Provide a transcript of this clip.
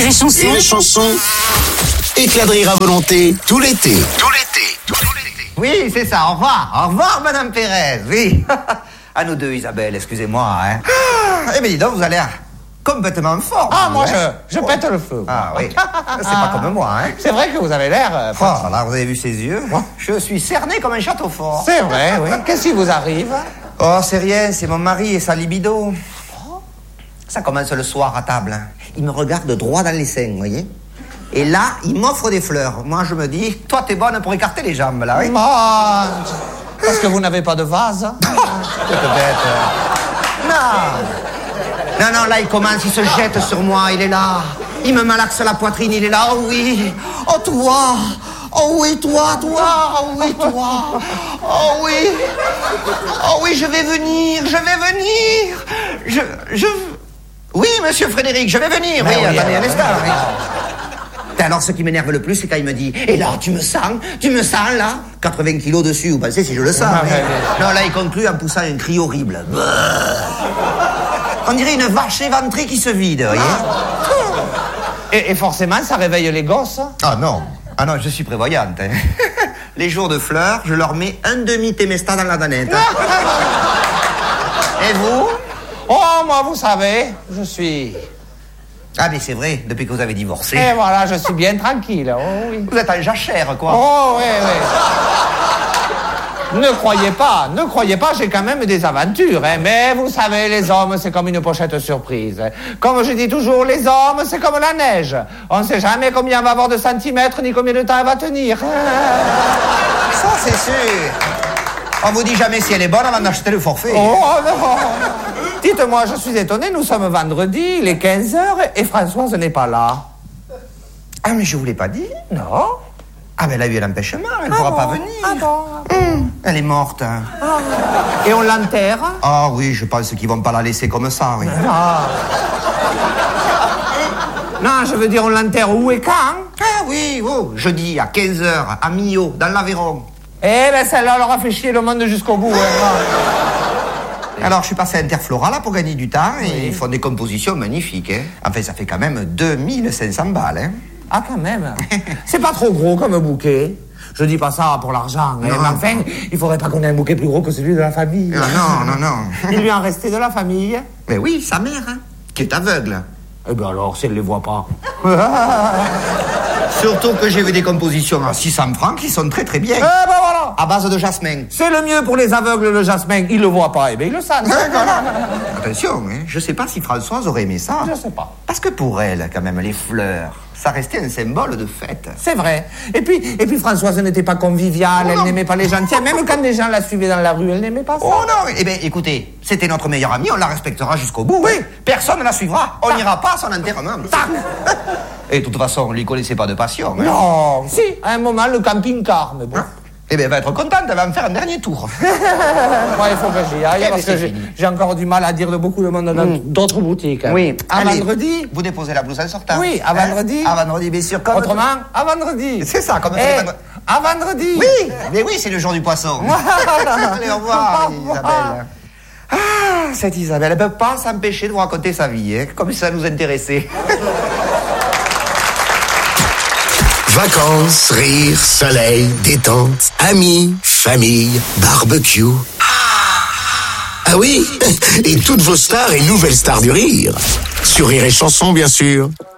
Rire et Chanson. Rire et Chanson. Éclat de rire à volonté, tout l'été. Oui, c'est ça, au revoir. Au revoir, Madame Pérez, oui. À nous deux, Isabelle, excusez-moi, hein. Eh bien, dis donc, vous allez complètement en forme. Ah, moi, hein. je pète le feu. Ah, oui. C'est pas comme moi, hein. C'est vrai que vous avez l'air... Oh, là, vous avez vu ses yeux? Je suis cerné comme un château fort. C'est vrai, oui. Qu'est-ce qui vous arrive? Oh, c'est rien, c'est mon mari et sa libido. Ça commence le soir à table, hein. Il me regarde droit dans les seins, vous voyez. Et là, il m'offre des fleurs. Moi, je me dis, toi, t'es bonne pour écarter les jambes, là, oui. Parce que vous n'avez pas de vase. Toute bête. Non, là, il commence, il se jette sur moi, il est là. Il me malaxe la poitrine, il est là, oh oui. Oh, toi. Oh oui, toi. Oh oui, toi. Oh oui. Oh oui, je vais venir. Oui, monsieur Frédéric, je vais venir. Oui, attendez un instant, oui. Alors, ce qui m'énerve le plus, c'est quand il me dit « Et là, tu me sens, là ?» 80 kilos dessus, vous pensez si je le sens, hein. Non, là, il conclut en poussant un cri horrible. On dirait une vache éventrée qui se vide, vous voyez. Et forcément, ça réveille les gosses. Ah non, je suis prévoyante, hein. Les jours de fleurs, je leur mets un demi-Temesta dans la danette. Et vous? Oh, moi, vous savez, je suis... Ah, mais c'est vrai, depuis que vous avez divorcé. Et voilà, je suis bien tranquille, oh oui. Vous êtes en jachère, quoi. Oh, oui. Ne croyez pas, j'ai quand même des aventures, hein. Mais vous savez, les hommes, c'est comme une pochette surprise. Comme je dis toujours, les hommes, c'est comme la neige. On ne sait jamais combien on va avoir de centimètres, ni combien de temps elle va tenir. Ça, c'est sûr. On vous dit jamais si elle est bonne avant d'acheter le forfait. Oh, non. Dites-moi, je suis étonné, nous sommes vendredi, il est 15h et Françoise n'est pas là. Ah, mais je vous l'ai pas dit. Non. Ah, mais elle a eu l'empêchement, elle ne pourra pas venir. Ah bon. Elle est morte. Hein. Et on l'enterre? Ah oui, je pense qu'ils vont pas la laisser comme ça, oui. Non, je veux dire, on l'enterre où et quand? Ah oui, jeudi à 15h, à Millau, dans l'Aveyron. Eh ben, celle-là, leur a fait chier le monde jusqu'au bout. Hein. Alors, je suis passé à Interflora, là, pour gagner du temps, et ils font des compositions magnifiques, hein. Enfin, ça fait quand même 2500 balles, hein. Ah, quand même. C'est pas trop gros comme bouquet. Je dis pas ça pour l'argent, hein. Mais enfin, il faudrait pas qu'on ait un bouquet plus gros que celui de la famille. Non. Il lui en restait de la famille? Mais oui, sa mère, hein, qui est aveugle. Eh ben alors, si elle les voit pas. Surtout que j'ai vu des compositions à 600 francs qui sont très très bien. Eh ben voilà. À base de jasmin. C'est le mieux pour les aveugles, le jasmin. Ils le voient pas, eh ben ils le savent. Attention, hein, je sais pas si Françoise aurait aimé ça. Je sais pas. Parce que pour elle, quand même, les fleurs, ça restait un symbole de fête. C'est vrai. Et puis Françoise n'était pas conviviale, elle n'aimait pas les gens. Tiens, même quand les gens la suivaient dans la rue, elle n'aimait pas ça. Oh non, eh bien, écoutez, c'était notre meilleure amie, on la respectera jusqu'au bout. Oui. Personne ne la suivra. On n'ira pas à son enterrement. Et de toute façon, on ne lui connaissait pas de passion. Hein. Non. Si, à un moment, le camping-car, mais bon. Eh bien, elle va être contente, elle va me faire un dernier tour. Ouais, il faut que j'y aille, parce que fini. j'ai encore du mal à dire de beaucoup de monde dans d'autres boutiques. Hein. Oui. À Allez, vendredi. vous déposez la blouse en sortant. Oui, à vendredi. À vendredi, bien sûr. Comme Autrement, à vendredi. C'est ça, comme à vendredi. Oui, mais oui, c'est le jour du poisson. Allez, au revoir, Isabelle. Ah, cette Isabelle, elle ne peut pas s'empêcher de vous raconter sa vie, hein, comme si ça nous intéressait. Vacances, rire, soleil, détente, amis, famille, barbecue. Ah oui, et toutes vos stars et nouvelles stars du rire. Sur Rire et Chanson, bien sûr.